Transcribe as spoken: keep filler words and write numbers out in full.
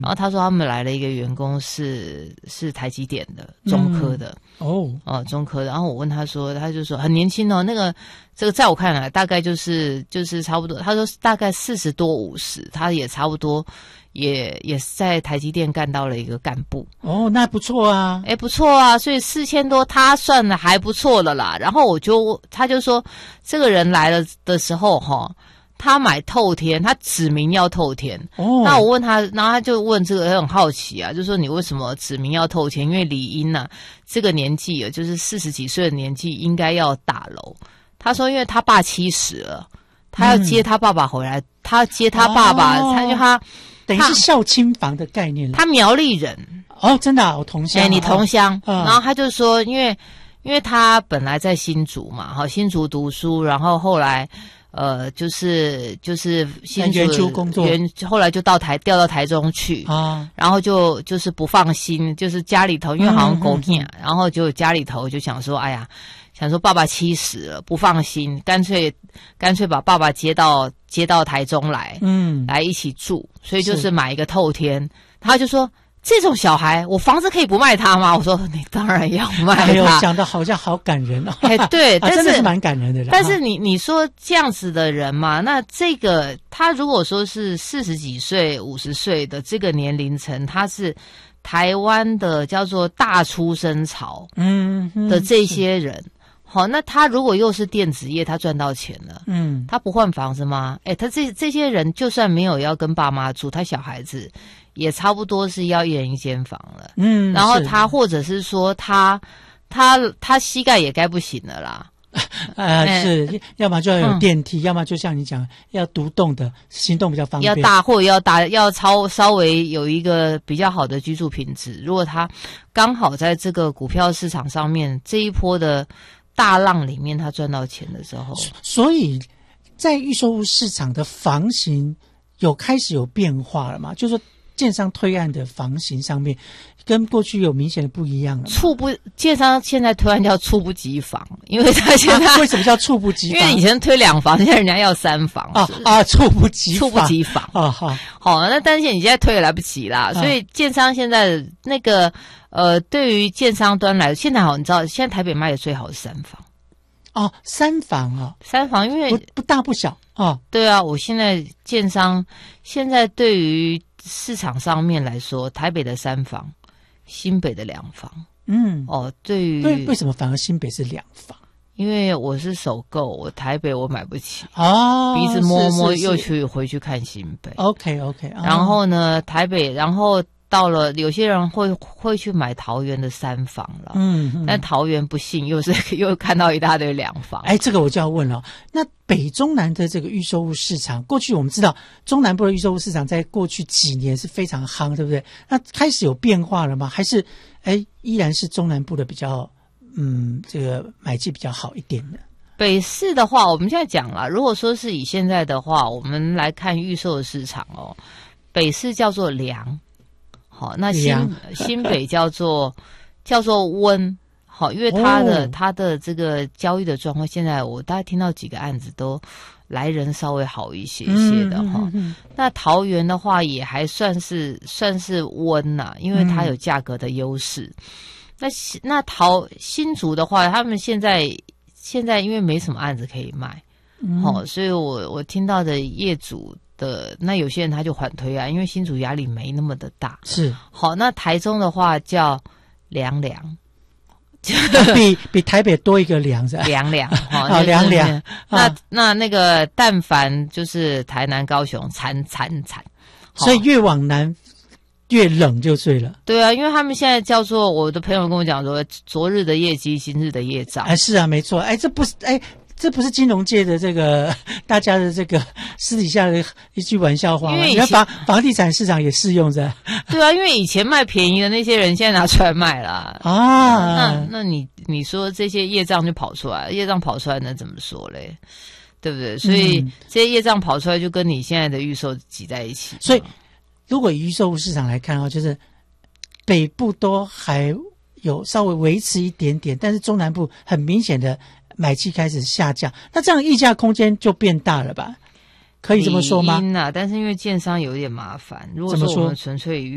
然后他说他们来了一个员工是是台积电的中科的、 嗯、哦哦中科的，然后我问他说，他就说很年轻哦，那个这个在我看来大概就是就是差不多，他说大概四十多五十，他也差不多也也是在台积电干到了一个干部。 哦，那不错啊， 哎，不错啊，所以四千多他算的还不错了啦。然后我就他就说这个人来了的时候哈。他买透天，他指明要透天。哦，那我问他，然后他就问这个，他很好奇啊，就说你为什么指明要透天？因为理应啊，这个年纪啊，就是四十几岁的年纪，应该要大楼。他说，因为他爸七十了，他要接他爸爸回来，嗯、他要接他爸爸，哦、他就他等于是孝亲房的概念。 他苗栗人哦，真的、啊，我同乡、啊。 哎，你同乡、 哦， 然后他就说，因为因为他本来在新竹嘛，好新竹读书，然后后来。呃，就是就是新竹园区工作， 园后来就到台调到台中去啊，然后就就是不放心，就是家里头因为好像狗囝、嗯嗯，然后就家里头就想说，哎呀，想说爸爸七十了不放心，干脆干脆把爸爸接到接到台中来，嗯，来一起住，所以就是买一个透天，他就说。这种小孩，我房子可以不卖他吗？我说你当然要卖他。哎呦， 讲的好像好感人哦。 哎，对，但是、 啊、真的是蛮感人的。 但是你你说这样子的人嘛，那这个他如果说是四十几岁、五十岁的这个年龄层，他是台湾的叫做大出生潮，嗯的这些人。好，那他如果又是电子业，他赚到钱了，嗯，他不换房子吗？哎，他这这些人就算没有要跟爸妈住，他小孩子也差不多是要一人一间房了，嗯，然后他或者是说他他他膝盖也该不行了啦， 呃，是，要么就要有电梯，嗯、要么就像你讲要独栋的，行动比较方便， 要大或者要大，要超稍微有一个比较好的居住品质。如果他刚好在这个股票市场上面这一波的。大浪里面他赚到钱的时候， 所以在预售屋市场的房型有开始有变化了嘛？就是说建商推案的房型上面跟过去有明显的不一样了。 猝不建商现在推案叫猝不及防，因为他现在、 啊、为什么叫猝不及防？ 因为以前推两房，现在人家要三房啊啊，猝不及防，猝不及防啊好， 好，那但是你现在推也来不及啦，啊、所以建商现在那个。呃，对于建商端来，现在好，你知道，现在台北卖的最好是三房。 哦，三房啊， 三房，因为不不大不小哦。 对啊，我现在建商现在对于市场上面来说，台北的三房，新北的两房。嗯，哦，对于为为什么反而新北是两房？ 因为我是首购，我台北我买不起哦， 鼻子摸摸又去回去看新北。 OK OK，、哦、 然后呢，台北，然后。到了，有些人会会去买桃园的三房了，嗯，嗯但桃园不幸又是又看到一大堆两房。 哎，这个我就要问了，那北中南的这个预售屋市场，过去我们知道中南部的预售屋市场在过去几年是非常夯，对不对？那开始有变化了吗？还是哎依然是中南部的比较嗯这个买气比较好一点的？ 北市的话，我们现在讲了，如果说是以现在的话，我们来看预售的市场哦，北市叫做良。好，那新新北叫做叫做温，好，因为它的、哦、它的这个交易的状况，现在我大概听到几个案子都来人稍微好一些一些的哈、嗯嗯嗯。那桃园的话也还算是算是温呐、啊，因为它有价格的优势。嗯、那那桃新竹的话，他们现在现在因为没什么案子可以卖，好、嗯，所以我我听到的业主。的那有些人他就缓推啊，因为新竹压力没那么的大。 是好，那台中的话叫凉凉， 比比台北多一个凉是吧？ 凉凉，好、 哦，凉凉。 那、啊、那那个但凡就是台南、高雄惨惨惨， 所以越往南越冷就对了。 对啊，因为他们现在叫做我的朋友跟我讲说，昨日的业绩，今日的业障。 哎，是啊，没错。哎，这不是哎。这不是金融界的这个大家的这个私底下的一句玩笑话吗？你看房房地产市场也适用着。 对啊，因为以前卖便宜的那些人，现在拿出来卖了啊。那那你你说这些业障就跑出来，业障跑出来能怎么说嘞？对不对？所以、嗯、这些业障跑出来，就跟你现在的预售挤在一起。 所以，如果以预售屋市场来看的话，就是北部都还有稍微维持一点点，但是中南部很明显的。买气开始下降，那这样溢价空间就变大了吧？可以这么说吗？ 啊，但是因为建商有点麻烦，如果说我们纯粹